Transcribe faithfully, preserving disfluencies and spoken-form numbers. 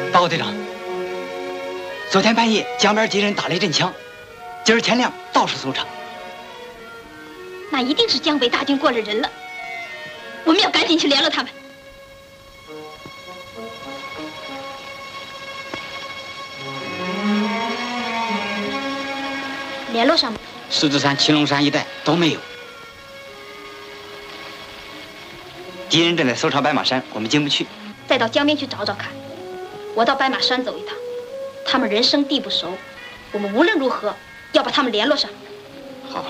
报告队长，昨天半夜江边敌人打了一阵枪，今儿天亮到处搜查。 那一定是江北大军过了人了，我们要赶紧去联络他们。联络上吗？ 狮子山、青龙山一带都没有。敌人正在搜查白马山，我们进不去。 再到江边去找找看。我到白马山走一趟，他们人生地不熟，我们无论如何要把他们联络上。